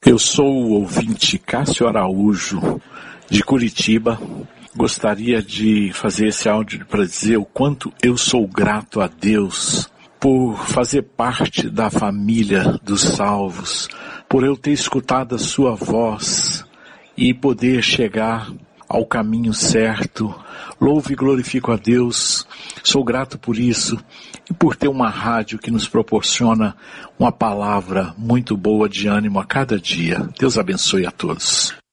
Eu sou o ouvinte Cássio Araújo, de Curitiba. Gostaria de fazer esse áudio para dizer o quanto eu sou grato a Deus por fazer parte da família dos salvos, por eu ter escutado a sua voz e poder chegar ao caminho certo. Louvo e glorifico a Deus, sou grato por isso e por ter uma rádio que nos proporciona uma palavra muito boa de ânimo a cada dia. Deus abençoe a todos.